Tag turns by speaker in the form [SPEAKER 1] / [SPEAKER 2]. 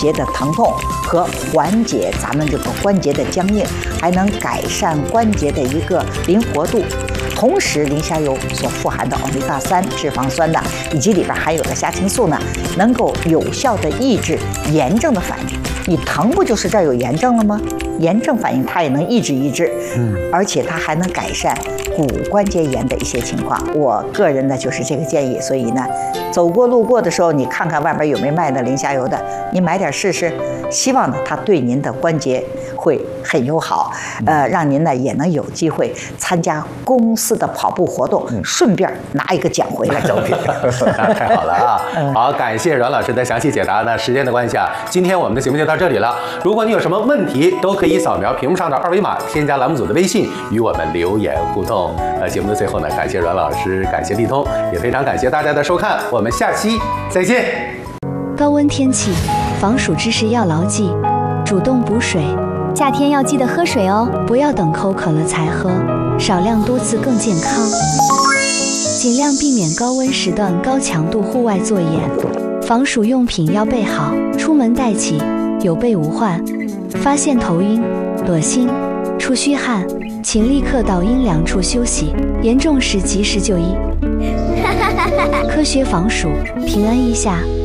[SPEAKER 1] 节的疼痛和缓解咱们这个关节的僵硬，还能改善关节的一个灵活度。同时，磷虾油所富含的欧米伽3脂肪酸呢，以及里边含有的虾青素呢，能够有效的抑制炎症的反应。你疼不就是这儿有炎症了吗？炎症反应它也能抑制，而且它还能改善骨关节炎的一些情况。我个人呢就是这个建议，所以呢，走过路过的时候，你看看外边有没有卖的磷虾油的，你买点试试，希望呢它对您的关节会很友好，让您呢也能有机会参加公司的跑步活动，顺便拿一个奖回来。
[SPEAKER 2] 奖品，那太好了啊！好，感谢阮老师的详细解答。那时间的关系啊，今天我们的节目就到这里了。如果你有什么问题，都可以扫描屏幕上的二维码，添加栏目组的微信，与我们留言互动。节目的最后呢，感谢阮老师，感谢立通，也非常感谢大家的收看，我们下期再见。
[SPEAKER 3] 高温天气，防暑知识要牢记：主动补水，
[SPEAKER 4] 夏天要记得喝水哦，
[SPEAKER 3] 不要等口渴了才喝，少量多次更健康。尽量避免高温时段高强度户外作业，防暑用品要备好，出门带齐，有备无患。发现头晕、恶心、出虚汗，请立刻到阴凉处休息，严重时及时就医。科学防暑，平安一下。